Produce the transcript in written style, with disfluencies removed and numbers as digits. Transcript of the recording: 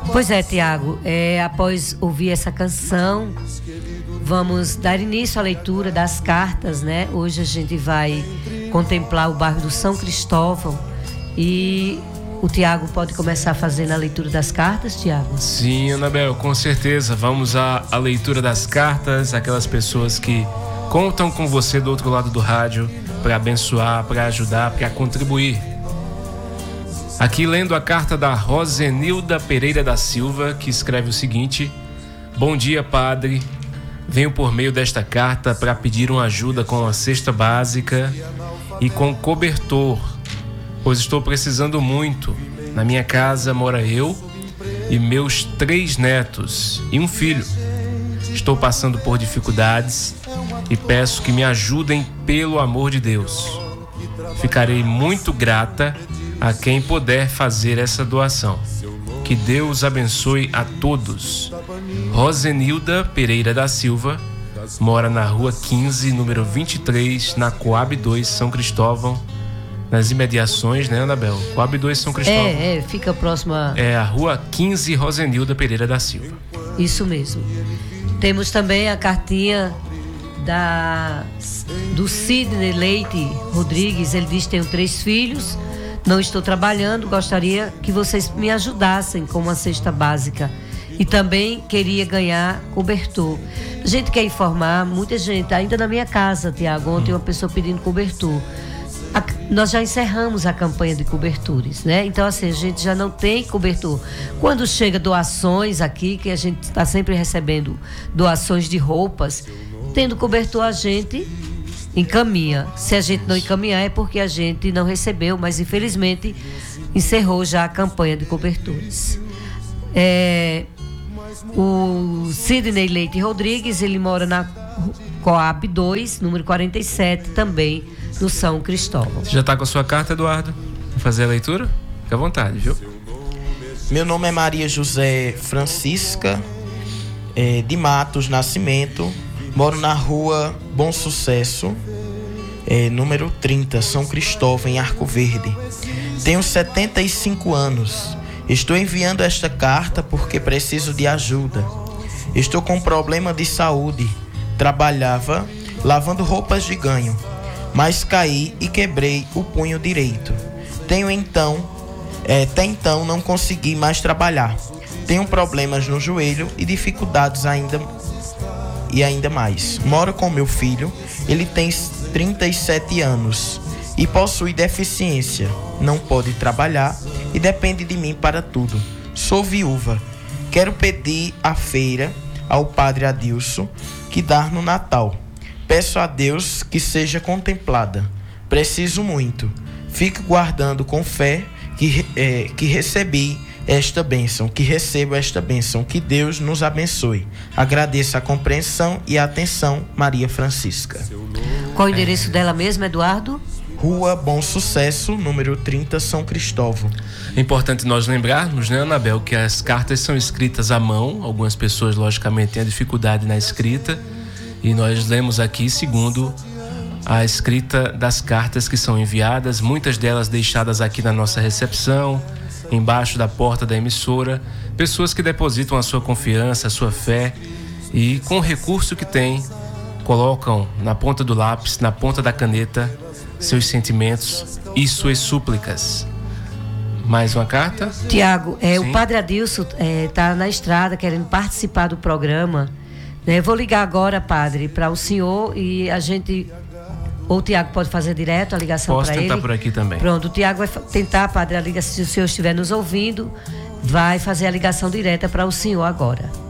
Pois é, Tiago, após ouvir essa canção, vamos dar início à leitura das cartas, né? Hoje a gente vai contemplar o bairro do São Cristóvão e o Tiago pode começar fazendo a leitura das cartas, Tiago? Sim, Anabel, com certeza. Vamos à leitura das cartas, aquelas pessoas que contam com você do outro lado do rádio para abençoar, para ajudar, para contribuir. Aqui lendo a carta da Rosenilda Pereira da Silva, que escreve o seguinte: Bom dia, padre. Venho por meio desta carta para pedir uma ajuda com a cesta básica e com cobertor, pois estou precisando muito. Na minha casa mora eu e meus 3 netos e um filho. Estou passando por dificuldades e peço que me ajudem pelo amor de Deus. Ficarei muito grata a quem puder fazer essa doação. Que Deus abençoe a todos. Rosenilda Pereira da Silva mora na rua 15, número 23, na Coab 2, São Cristóvão, nas imediações, né, Anabel? Coab 2, São Cristóvão. Fica próximo a... É a rua 15, Rosenilda Pereira da Silva. Isso mesmo. Temos também a cartinha do Sidney Leite Rodrigues. Ele diz que tem 3 filhos. Não estou trabalhando, gostaria que vocês me ajudassem com uma cesta básica. E também queria ganhar cobertor. A gente quer informar, muita gente, ainda na minha casa, Tiago, ontem uma pessoa pedindo cobertor. Nós já encerramos a campanha de cobertores, né? Então, assim, a gente já não tem cobertor. Quando chega doações aqui, que a gente está sempre recebendo doações de roupas, tendo cobertor a gente encaminha. Se a gente não encaminhar é porque a gente não recebeu, mas infelizmente encerrou já a campanha de cobertores. O Sidney Leite Rodrigues, ele mora na Coab 2, número 47, também no São Cristóvão. Você já está com a sua carta, Eduardo? Vamos fazer a leitura? Fique à vontade, viu? Meu nome é Maria José Francisca de Matos Nascimento. Moro na rua Bom Sucesso, número 30, São Cristóvão, em Arco Verde. Tenho 75 anos. Estou enviando esta carta porque preciso de ajuda. Estou com um problema de saúde. Trabalhava lavando roupas de ganho, mas caí e quebrei o punho direito. Até então não consegui mais trabalhar. Tenho problemas no joelho e dificuldades ainda mais. Moro com meu filho, ele tem 37 anos e possui deficiência, não pode trabalhar e depende de mim para tudo. Sou viúva. Quero pedir à feira ao Padre Adilson que dar no Natal. Peço a Deus que seja contemplada. Preciso muito. Fico guardando com fé que recebi esta bênção, que recebo esta bênção, que Deus nos abençoe. Agradeço a compreensão e a atenção, Maria Francisca. Qual o endereço dela mesmo, Eduardo? Rua Bom Sucesso, número 30, São Cristóvão. É importante nós lembrarmos, né, Anabel, que as cartas são escritas à mão. Algumas pessoas, logicamente, têm a dificuldade na escrita, e nós lemos aqui segundo a escrita das cartas que são enviadas, muitas delas deixadas aqui na nossa recepção, embaixo da porta da emissora, pessoas que depositam a sua confiança, a sua fé e com o recurso que têm, colocam na ponta do lápis, na ponta da caneta, seus sentimentos e suas súplicas. Mais uma carta? Tiago, o Padre Adilson está na estrada querendo participar do programa, né? Vou ligar agora, Padre, para o senhor e a gente... Ou o Tiago pode fazer direto a ligação para ele? Posso tentar por aqui também. Pronto, o Tiago vai tentar, Padre, a ligação, se o senhor estiver nos ouvindo, vai fazer a ligação direta para o senhor agora.